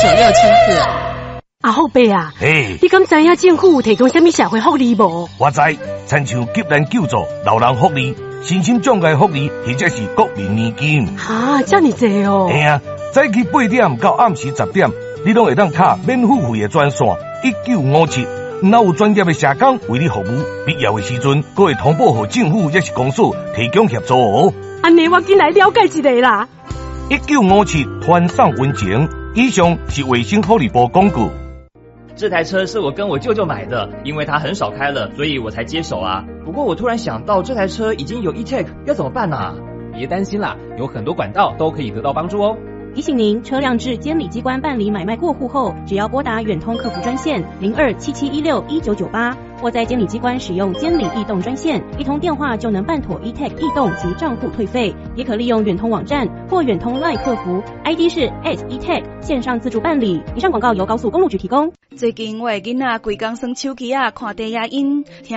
9674。 阿后伯啊， 嘿， 你敢知影政府有提供什么社会福利无？ 我知，亲像急难救助、老人福利、身心障碍福利，或者是国民年金。 哈，这么济哦。 嘿啊，早起8点到暗时10点，你拢会当卡免付费的专线1957。若有专业的社工为你服务，必要的时阵，还会通报给政府也是公所提供协助哦。 安尼我进来了解一下啦。 1957团上温情，以上是卫生福利部广告。 这台车是我跟我舅舅买的，因为他很少开了，所以我才接手啊。不过我突然想到，这台车已经有 e-tag， 要怎么办啊？ 别担心啦，有很多管道都可以得到帮助哦。 提醒您，车辆至监理机关办理买卖过户后，只要拨打远通客服专线0277161998，或在监理机关使用监理异动专线，一通电话就能办妥 e-tag 异动及账户退费。也可利用远通网站或远通 LINE 客服 ，ID 是 @e-tag 线上自助办理。以上广告由高速公路局提供。 最近我的囡仔规工耍手机啊，看低压音。